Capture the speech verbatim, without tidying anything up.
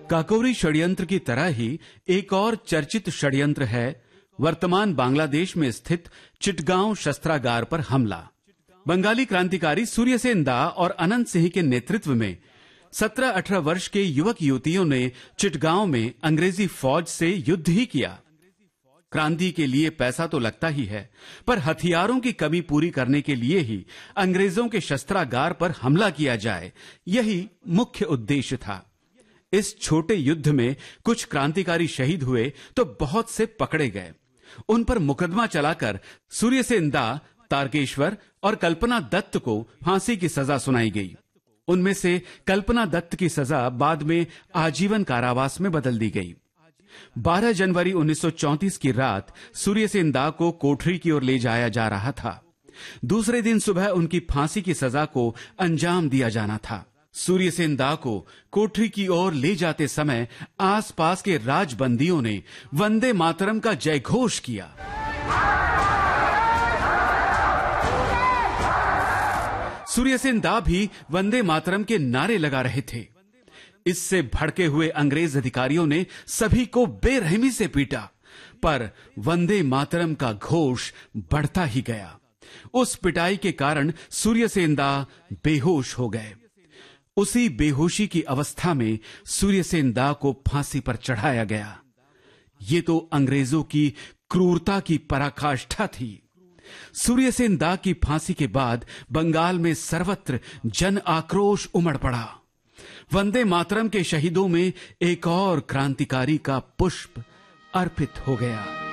काकोरी षड्यंत्र की तरह ही एक और चर्चित षड्यंत्र है वर्तमान बांग्लादेश में स्थित चिटगांव शस्त्रागार पर हमला। बंगाली क्रांतिकारी सूर्यसेन दा और अनंत सिंह के नेतृत्व में सत्रह अठारह वर्ष के युवक युवतियों ने चिटगांव में अंग्रेजी फौज से युद्ध ही किया। क्रांति के लिए पैसा तो लगता ही है, पर हथियारों की कमी पूरी करने के लिए ही अंग्रेजों के शस्त्रागार पर हमला किया जाए, यही मुख्य उद्देश्य था। इस छोटे युद्ध में कुछ क्रांतिकारी शहीद हुए तो बहुत से पकड़े गए। उन पर मुकदमा चलाकर सूर्यसेन दा, तारकेश्वर और कल्पना दत्त को फांसी की सजा सुनाई गई। उनमें से कल्पना दत्त की सजा बाद में आजीवन कारावास में बदल दी गई। बारह जनवरी उन्नीस सौ चौंतीस की रात सूर्यसेन दा को कोठरी की ओर ले जाया जा रहा था। दूसरे दिन सुबह उनकी फांसी की सजा को अंजाम दिया जाना था। सूर्यसेन दा को कोठरी की ओर ले जाते समय आसपास के राजबंदियों ने वंदे मातरम का जयघोष किया। सूर्यसेन दा भी वंदे मातरम के नारे लगा रहे थे। इससे भड़के हुए अंग्रेज अधिकारियों ने सभी को बेरहमी से पीटा, पर वंदे मातरम का घोष बढ़ता ही गया। उस पिटाई के कारण सूर्यसेन दा बेहोश हो गए। उसी बेहोशी की अवस्था में सूर्यसेन दा को फांसी पर चढ़ाया गया। ये तो अंग्रेजों की क्रूरता की पराकाष्ठा थी। सूर्यसेन दा की फांसी के बाद बंगाल में सर्वत्र जन आक्रोश उमड़ पड़ा। वंदे मातरम के शहीदों में एक और क्रांतिकारी का पुष्प अर्पित हो गया।